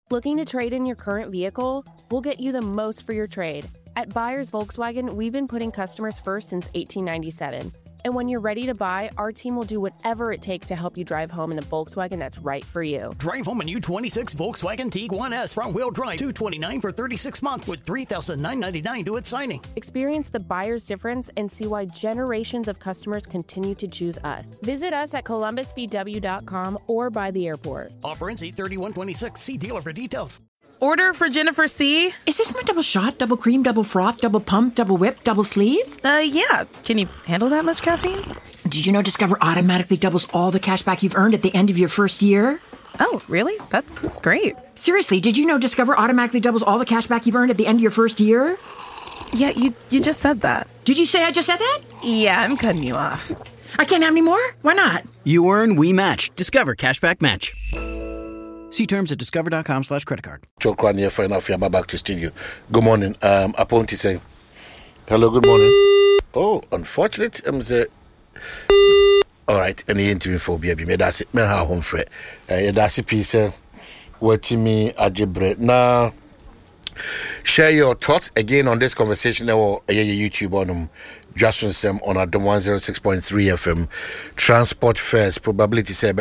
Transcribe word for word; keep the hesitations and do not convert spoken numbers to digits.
Looking to trade in your current vehicle? We'll get you the most for your trade. At Buyers Volkswagen, we've been putting customers first since eighteen ninety-seven. And when you're ready to buy, our team will do whatever it takes to help you drive home in the Volkswagen that's right for you. Drive home a new twenty-six Volkswagen Tiguan S front-wheel drive, two hundred twenty-nine dollars for thirty-six months with three thousand nine hundred ninety-nine dollars to its signing. Experience the buyer's difference and see why generations of customers continue to choose us. Visit us at columbus v w dot com or by the airport. Offer ends eight thirty-one twenty-six. See dealer for details. Order for Jennifer C. Is this my double shot, double cream, double froth, double pump, double whip, double sleeve? Uh, yeah. Can you handle that much caffeine? Did you know Discover automatically doubles all the cash back you've earned at the end of your first year? Oh, really? That's great. Seriously, did you know Discover automatically doubles all the cash back you've earned at the end of your first year? Yeah, you you just said that. Did you say I just said that? Yeah, I'm cutting you off. I can't have any more? Why not? You earn, we match. Discover Cashback Match. See terms at discover.com slash credit card. Chokran here for enough. You're back to studio. Good morning. Um, Aponti saying, hello, good morning. Oh, unfortunate. I'm say, all right. Any interview for baby. Me that's it. Me ha home for it. Uh, that's a piece. What to me, Ajibre. Now, share your thoughts again on this conversation. Or uh, YouTube on them. Just on some on our one oh six point three F M. Transport fares probability say.